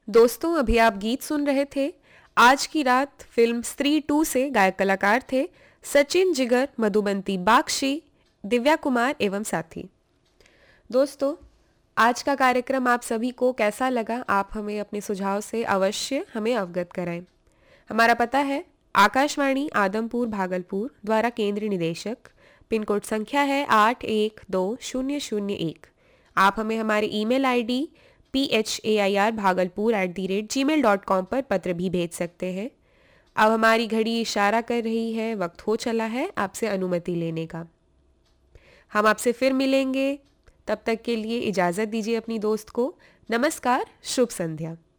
दोस्तों, अभी आप गीत सुन रहे थे। आज की रात फिल्म स्त्री 2 से गायक कलाकार थे सचिन जिगर, मधुबंती बागशी, दिव्या कुमार एवं साथी। दोस्तों, आज का कार्यक्रम आप सभी को कैसा लगा, आप हमें अपने सुझाव से अवश्य हमें अवगत कराएं। हमारा पता है आकाशवाणी आदमपुर भागलपुर द्वारा केंद्र निदेशक, पिन कोड संख्या है 812001। आप हमें हमारे ईमेल आईडी phair@gmail.com पर पत्र भी भेज सकते हैं। अब हमारी घड़ी इशारा कर रही है, वक्त हो चला है आपसे अनुमति लेने का। हम आपसे फिर मिलेंगे, तब तक के लिए इजाज़त दीजिए अपनी दोस्त को। नमस्कार, शुभ संध्या।